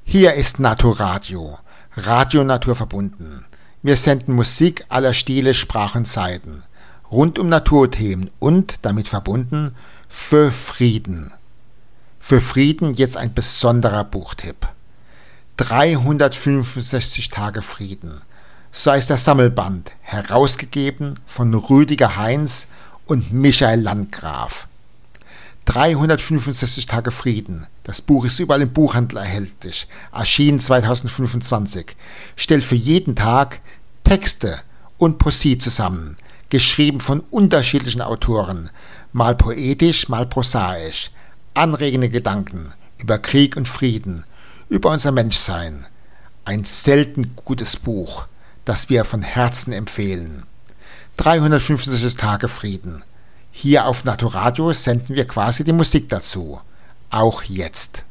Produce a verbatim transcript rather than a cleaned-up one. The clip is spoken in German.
Hier ist Naturradio, Radio Natur verbunden. Wir senden Musik aller Stile, Sprachen, Zeiten, rund um Naturthemen und, damit verbunden, für Frieden. Für Frieden jetzt ein besonderer Buchtipp. dreihundertfünfundsechzig Tage Frieden. So heißt der Sammelband, herausgegeben von Rüdiger Heinz und Michael Landgraf. dreihundertfünfundsechzig Tage Frieden. Das Buch ist überall im Buchhandel erhältlich. Erschien zweitausendfünfundzwanzig. Stellt für jeden Tag Texte und Poesie zusammen, geschrieben von unterschiedlichen Autoren, mal poetisch, mal prosaisch. Anregende Gedanken über Krieg und Frieden, über unser Menschsein. Ein selten gutes Buch, das wir von Herzen empfehlen. dreihundertfünfundsechzig Tage Frieden. Hier auf Naturradio senden wir quasi die Musik dazu. Auch jetzt.